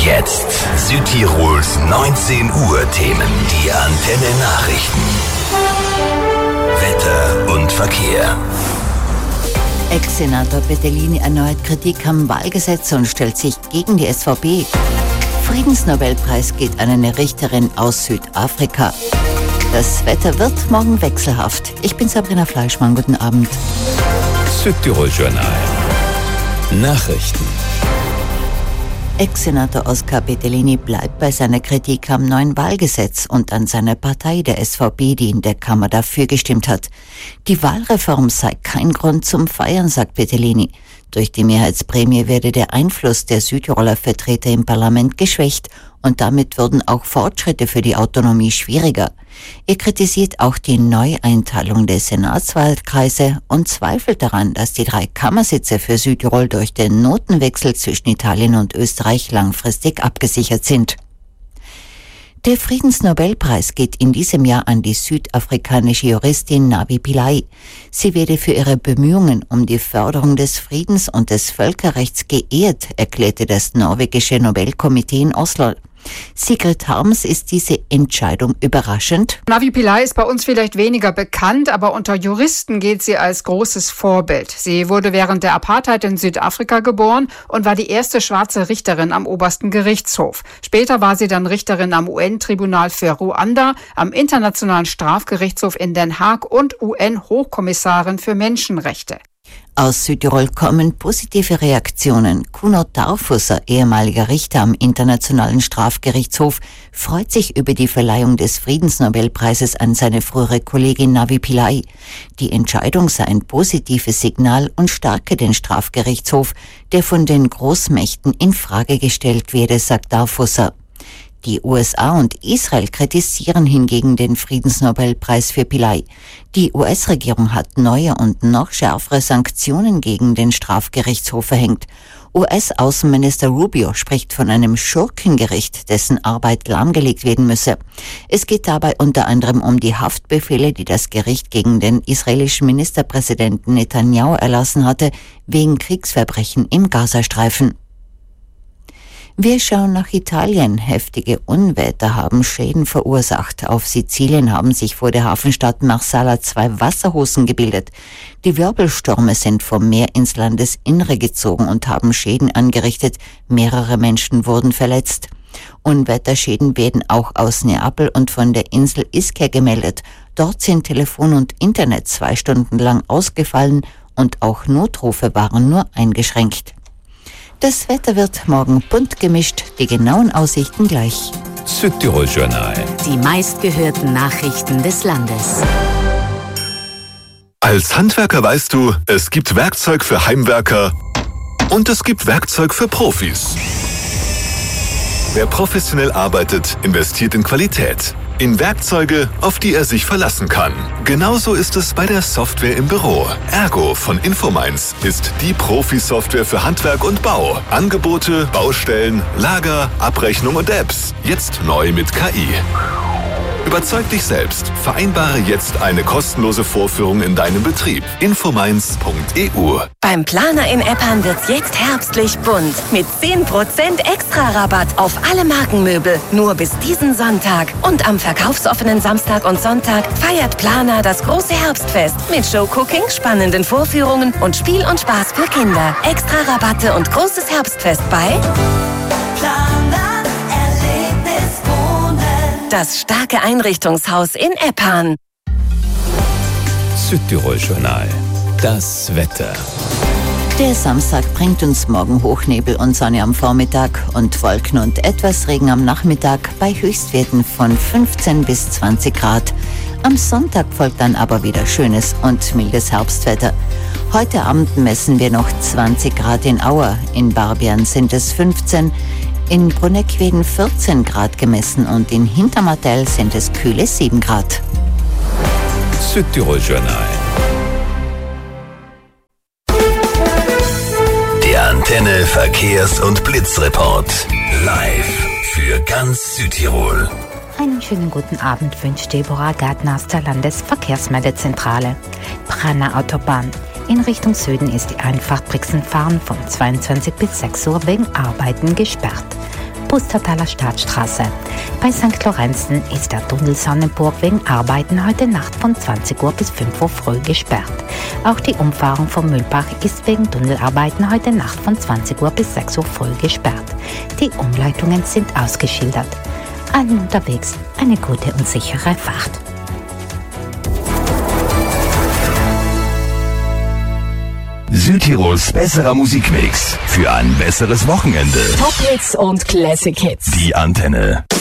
Jetzt Südtirols 19 Uhr Themen, die Antenne Nachrichten. Wetter und Verkehr. Ex-Senator Bettelini erneut Kritik am Wahlgesetz und stellt sich gegen die SVP. Friedensnobelpreis geht an eine Richterin aus Südafrika. Das Wetter wird morgen wechselhaft. Ich bin Sabrina Fleischmann, guten Abend. Südtirol Journal. Nachrichten. Ex-Senator Oskar Bettelini bleibt bei seiner Kritik am neuen Wahlgesetz und an seiner Partei, der SVP, die in der Kammer dafür gestimmt hat. Die Wahlreform sei kein Grund zum Feiern, sagt Bettelini. Durch die Mehrheitsprämie werde der Einfluss der Südtiroler Vertreter im Parlament geschwächt und damit würden auch Fortschritte für die Autonomie schwieriger. Er kritisiert auch die Neueinteilung der Senatswahlkreise und zweifelt daran, dass die 3 Kammersitze für Südtirol durch den Notenwechsel zwischen Italien und Österreich langfristig abgesichert sind. Der Friedensnobelpreis geht in diesem Jahr an die südafrikanische Juristin Navi Pillay. Sie werde für ihre Bemühungen um die Förderung des Friedens und des Völkerrechts geehrt, erklärte das norwegische Nobelkomitee in Oslo. Sigrid Harms, ist diese Entscheidung überraschend? Navi Pillay ist bei uns vielleicht weniger bekannt, aber unter Juristen gilt sie als großes Vorbild. Sie wurde während der Apartheid in Südafrika geboren und war die erste schwarze Richterin am obersten Gerichtshof. Später war sie dann Richterin am UN-Tribunal für Ruanda, am Internationalen Strafgerichtshof in Den Haag und UN-Hochkommissarin für Menschenrechte. Aus Südtirol kommen positive Reaktionen. Kuno Tarfusser, ehemaliger Richter am Internationalen Strafgerichtshof, freut sich über die Verleihung des Friedensnobelpreises an seine frühere Kollegin Navi Pillay. Die Entscheidung sei ein positives Signal und stärke den Strafgerichtshof, der von den Großmächten in Frage gestellt werde, sagt Tarfusser. Die USA und Israel kritisieren hingegen den Friedensnobelpreis für Pillay. Die US-Regierung hat neue und noch schärfere Sanktionen gegen den Strafgerichtshof verhängt. US-Außenminister Rubio spricht von einem Schurkengericht, dessen Arbeit lahmgelegt werden müsse. Es geht dabei unter anderem um die Haftbefehle, die das Gericht gegen den israelischen Ministerpräsidenten Netanyahu erlassen hatte, wegen Kriegsverbrechen im Gazastreifen. Wir schauen nach Italien. Heftige Unwetter haben Schäden verursacht. Auf Sizilien haben sich vor der Hafenstadt Marsala 2 Wasserhosen gebildet. Die Wirbelstürme sind vom Meer ins Landesinnere gezogen und haben Schäden angerichtet. Mehrere Menschen wurden verletzt. Unwetterschäden werden auch aus Neapel und von der Insel Ischia gemeldet. Dort sind Telefon und Internet 2 Stunden lang ausgefallen und auch Notrufe waren nur eingeschränkt. Das Wetter wird morgen bunt gemischt, die genauen Aussichten gleich. Südtirol Journal. Die meistgehörten Nachrichten des Landes. Als Handwerker weißt du, es gibt Werkzeug für Heimwerker und es gibt Werkzeug für Profis. Wer professionell arbeitet, investiert in Qualität. In Werkzeuge, auf die er sich verlassen kann. Genauso ist es bei der Software im Büro. Ergo von Infomines ist die Profi-Software für Handwerk und Bau. Angebote, Baustellen, Lager, Abrechnung und Apps. Jetzt neu mit KI. Überzeug dich selbst. Vereinbare jetzt eine kostenlose Vorführung in deinem Betrieb. Infomines.eu. Beim Planer in Eppan wird's jetzt herbstlich bunt. Mit 10% extra Rabatt auf alle Markenmöbel. Nur bis diesen Sonntag. Und am verkaufsoffenen Samstag und Sonntag feiert Planer das große Herbstfest. Mit Showcooking, spannenden Vorführungen und Spiel und Spaß für Kinder. Extra Rabatte und großes Herbstfest bei Planer. Das starke Einrichtungshaus in Eppan. Südtirol Journal. Das Wetter. Der Samstag bringt uns morgen Hochnebel und Sonne am Vormittag und Wolken und etwas Regen am Nachmittag bei Höchstwerten von 15 bis 20 Grad. Am Sonntag folgt dann aber wieder schönes und mildes Herbstwetter. Heute Abend messen wir noch 20 Grad in Auer, in Barbian sind es 15, in Bruneck werden 14 Grad gemessen und in Hintermartell sind es kühle 7 Grad. Südtirol Journal. Der Antenne Verkehrs- und Blitzreport. Live für ganz Südtirol. Einen schönen guten Abend wünscht Deborah Gärtner aus der Landesverkehrsmeldezentrale. Branner Autobahn. In Richtung Süden ist die Einfahrt Brixen-Fahren von 22 bis 6 Uhr wegen Arbeiten gesperrt. Pustertaler Staatsstraße. Bei St. Lorenzen ist der Tunnel Sonnenburg wegen Arbeiten heute Nacht von 20 Uhr bis 5 Uhr früh gesperrt. Auch die Umfahrung von Mühlbach ist wegen Tunnelarbeiten heute Nacht von 20 Uhr bis 6 Uhr früh gesperrt. Die Umleitungen sind ausgeschildert. Allen unterwegs eine gute und sichere Fahrt. Südtirols besserer Musikmix für ein besseres Wochenende. Top-Hits und Classic-Hits. Die Antenne.